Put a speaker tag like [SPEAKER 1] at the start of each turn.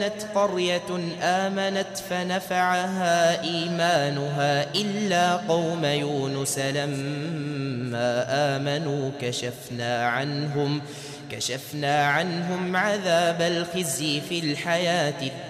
[SPEAKER 1] قرية آمنت فنفعها إيمانها إلا قوم يونس لما آمنوا كشفنا عنهم عذاب الخزي في الحياة الدنيا